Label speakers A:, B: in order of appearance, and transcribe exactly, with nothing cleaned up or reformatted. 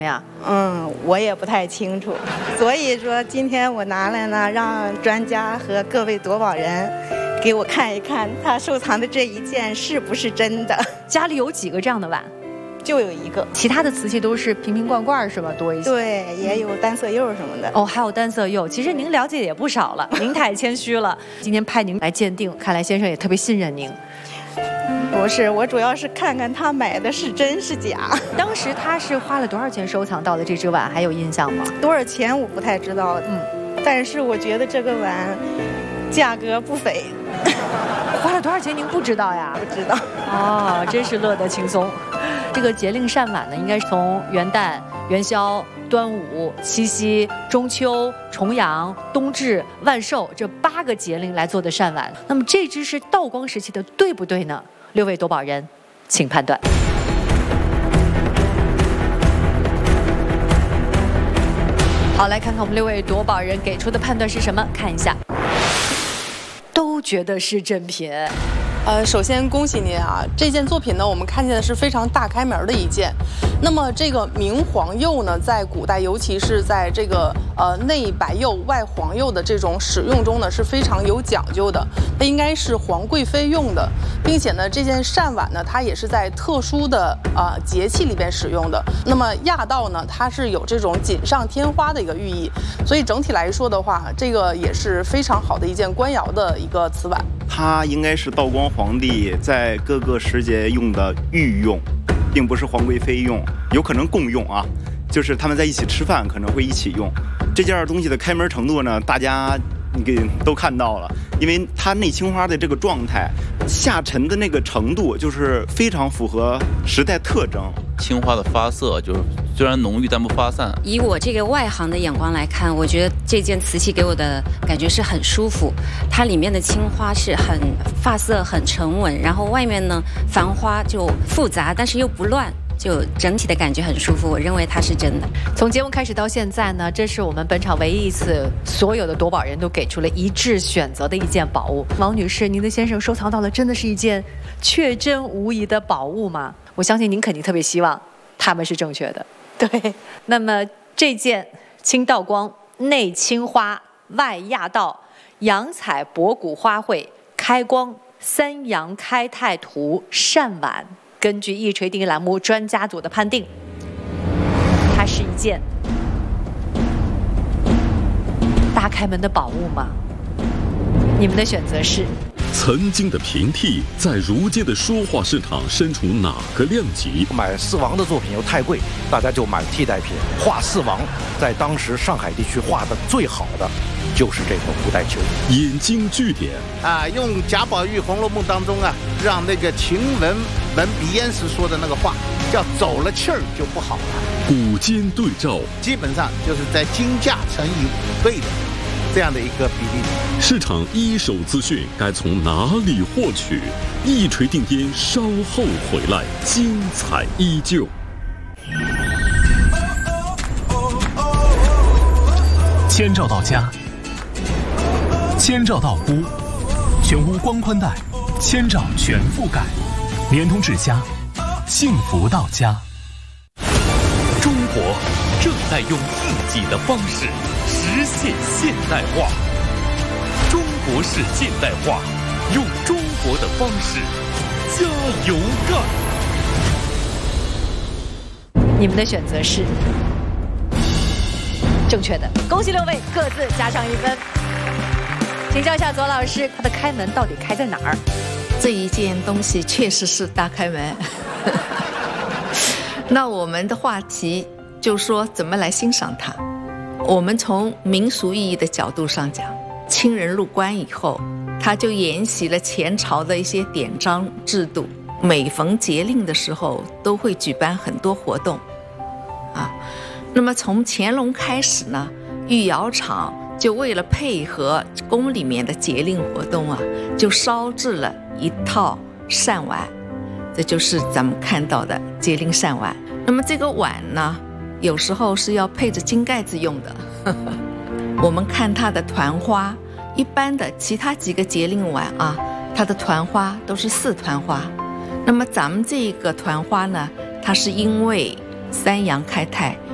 A: 呀？
B: 嗯，我也不太清楚，所以说今天我拿来呢，让专家和各位夺宝人给我看一看，他收藏的这一件是不是真的。
A: 家里有几个这样的碗？
B: 就有一个，
A: 其他的瓷器都是瓶瓶罐罐是吧？多一些。
B: 对，也有单色釉什么的。
A: 哦，还有单色釉，其实您了解的也不少了，您太谦虚了。今天派您来鉴定，看来先生也特别信任您。
B: 不是，我主要是看看他买的是真是假。
A: 当时他是花了多少钱收藏到的这只碗，还有印象吗？
B: 多少钱我不太知道，嗯，但是我觉得这个碗价格不菲。
A: 花了多少钱您不知道呀？
B: 不知道。
A: 哦，真是乐得轻松。这个节令膳碗呢，应该是从元旦、元宵、端午、七夕、中秋、重阳、冬至、万寿这八个节令来做的膳碗。那么这只是道光时期的，对不对呢？六位夺宝人，请判断。好，来看看我们六位夺宝人给出的判断是什么？看一下，都觉得是正品。
C: 呃，首先恭喜您啊！这件作品呢，我们看见的是非常大开门的一件。那么这个明黄釉呢，在古代，尤其是在这个呃内白釉外黄釉的这种使用中呢，是非常有讲究的。它应该是皇贵妃用的，并且呢，这件膳碗呢，它也是在特殊的呃节气里边使用的。那么压道呢，它是有这种锦上添花的一个寓意，所以整体来说的话，这个也是非常好的一件官窑的一个瓷碗。
D: 它应该是道光皇帝在各个时节用的御用，并不是皇贵妃用，有可能共用啊，就是他们在一起吃饭可能会一起用。这件东西的开门程度呢，大家你给都看到了，因为它内青花的这个状态，下沉的那个程度，就是非常符合时代特征。
E: 青花的发色就是虽然浓郁但不发散。
F: 以我这个外行的眼光来看，我觉得这件瓷器给我的感觉是很舒服。它里面的青花是很发色很沉稳，然后外面呢繁花就复杂，但是又不乱。就整体的感觉很舒服，我认为它是真的。
A: 从节目开始到现在呢，这是我们本场唯一一次所有的夺宝人都给出了一致选择的一件宝物。王女士，您的先生收藏到了真的是一件确真无疑的宝物吗？我相信您肯定特别希望他们是正确的。
B: 对，
A: 那么这件清道光内青花外压道洋彩博古花卉开光三阳开泰图膳碗，根据一锤定音栏目专家组的判定，它是一件大开门的宝物吗？你们的选择是？
G: 曾经的平替，在如今的书画市场身处哪个量级？
H: 买四王的作品又太贵，大家就买替代品。画四王，在当时上海地区画的最好的就是这个吴代秋。
G: 引经据典
I: 啊，用贾宝玉《红楼梦》当中啊，让那个晴雯闻鼻烟时说的那个话，叫走了气儿就不好了。
G: 古今对照，
I: 基本上就是在金价乘以五倍的这样的一个比例。
G: 市场一手资讯该从哪里获取？一锤定音，稍后回来，精彩依旧。
J: 千兆到家，千兆到屋，全屋光宽带，千兆全覆盖，联通至家，幸福到家。
K: 中国正在用自己的方式实现现代化。中国式现代化，用中国的方式加油干。
A: 你们的选择是正确的，恭喜六位，各自加上一分。请教一下左老师，它的开门到底开在哪儿？
L: 这一件东西确实是大开门。那我们的话题就说怎么来欣赏它。我们从民俗意义的角度上讲，清人入关以后，他就沿袭了前朝的一些典章制度，每逢节令的时候都会举办很多活动啊。那么从乾隆开始呢，御窑厂就为了配合宫里面的节令活动啊，就烧制了一套膳碗，这就是咱们看到的节令膳碗。那么这个碗呢，有时候是要配着金盖子用的。我们看它的团花，一般的其他几个节令碗啊，它的团花都是四团花。那么咱们这个团花呢，它是因为三阳开泰，